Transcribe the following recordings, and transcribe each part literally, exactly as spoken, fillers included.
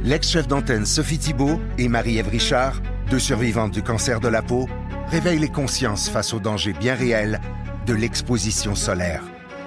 L'ex-chef d'antenne Sophie Thibault et Marie-Ève Richard, deux survivantes du cancer de la peau, réveillent les consciences face aux dangers bien réels de l'exposition solaire.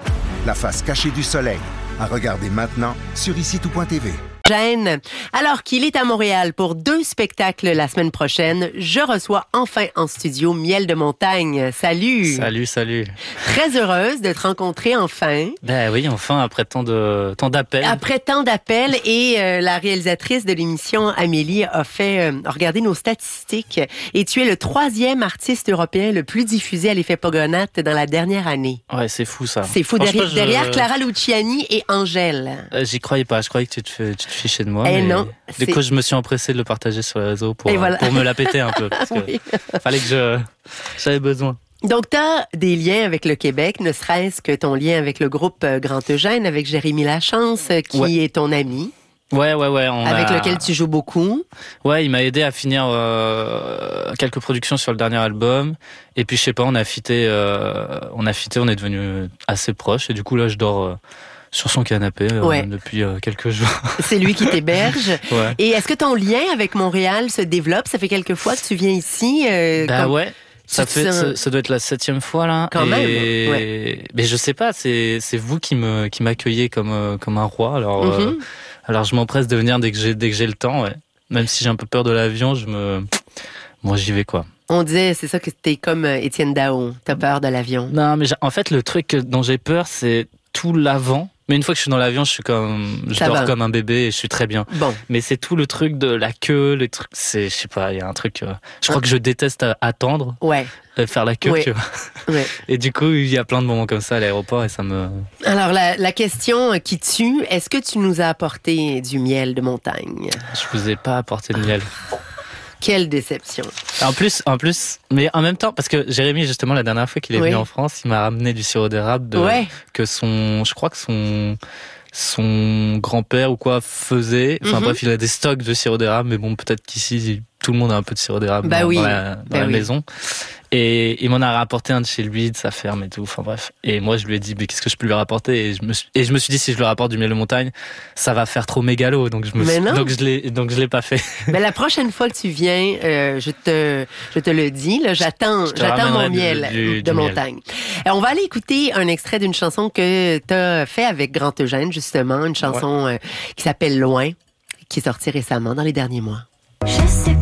La face cachée du soleil, à regarder maintenant sur ici tout point t v. Gênes. Alors qu'il est à Montréal pour deux spectacles la semaine prochaine, je reçois enfin en studio Miel de Montagne. Salut! Salut, salut. Très heureuse de te rencontrer enfin. Ben oui, enfin, après tant de tant d'appels. Après tant d'appels et euh, la réalisatrice de l'émission, Amélie, a fait euh, regarder nos statistiques et tu es le troisième artiste européen le plus diffusé à l'effet Pogonate dans la dernière année. Ouais, c'est fou ça. C'est fou. Derrière, je... derrière Clara Luciani et Angèle. Euh, j'y croyais pas, je croyais que tu te fais... Tu te fichais de moi. Eh mais non, du coup, je me suis empressé de le partager sur les réseaux pour, voilà. pour me la péter un peu. Parce que oui. Fallait que je, j'avais besoin. Donc, tu as des liens avec le Québec, ne serait-ce que ton lien avec le groupe Grand Eugène, avec Jérémy Lachance, qui ouais. est ton ami. Ouais, ouais, ouais. On avec a... lequel tu joues beaucoup. Ouais, il m'a aidé à finir euh, quelques productions sur le dernier album. Et puis, je sais pas, on a fité, euh, on a fité, on est devenus assez proches. Et du coup, là, je dors... Euh, sur son canapé ouais. euh, depuis euh, quelques jours. C'est lui qui t'héberge. Ouais. Et est-ce que ton lien avec Montréal se développe? Ça fait quelques fois que tu viens ici. Euh, bah comme... ouais. Ça fait, sens... ça, ça doit être la septième fois là. Quand et... même. Ouais. Mais je sais pas, c'est c'est vous qui me qui m'accueillez comme euh, comme un roi. Alors mm-hmm. euh, alors je m'empresse de venir dès que j'ai dès que j'ai le temps. Ouais. Même si j'ai un peu peur de l'avion, je me moi j'y vais quoi. On disait, c'est ça que t'es comme Étienne Dao. T'as peur de l'avion. Non, mais en fait le truc dont j'ai peur, c'est tout l'avant. Mais une fois que je suis dans l'avion, je suis comme, je ça dors va. comme un bébé et je suis très bien. Bon. Mais c'est tout le truc de la queue, les trucs, c'est, je sais pas, il y a un truc, euh, je crois ah. que je déteste attendre. Ouais. Faire la queue, ouais. tu vois. Ouais. Et du coup, il y a plein de moments comme ça à l'aéroport et ça me... Alors, la, la question qui tue, est-ce que tu nous as apporté du miel de montagne? Je vous ai pas apporté de miel. Quelle déception. En plus, en plus, mais en même temps, parce que Jérémy, justement, la dernière fois qu'il est oui. venu en France, il m'a ramené du sirop d'érable de, ouais. que son, je crois que son, son grand-père ou quoi faisait. Enfin mm-hmm. bref, il a des stocks de sirop d'érable, mais bon, peut-être qu'ici, tout le monde a un peu de sirop d'érable bah dans, oui. dans la, dans bah la oui. maison. Et il m'en a rapporté un de chez lui, de sa ferme et tout. Enfin bref. Et moi, je lui ai dit, mais qu'est-ce que je peux lui rapporter? Et je me suis, et je me suis dit, si je lui rapporte du miel de montagne, ça va faire trop mégalo. Donc je me suis, donc je l'ai, donc je l'ai pas fait. Mais la prochaine fois que tu viens, euh, je te, je te le dis, là, j'attends, j'attends mon miel du, du, de du montagne. Miel. On va aller écouter un extrait d'une chanson que t'as fait avec Grand Eugène, justement, une chanson ouais. euh, qui s'appelle Loin, qui est sortie récemment dans les derniers mois. Je sais